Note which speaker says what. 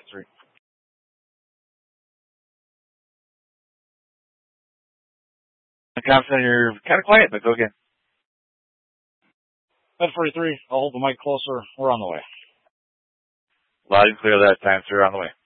Speaker 1: 3. I'm confident you're kind of quiet, but go again.
Speaker 2: Med 43, I'll hold the mic closer. We're on the way.
Speaker 1: Loud and clear that time, sir. On the way.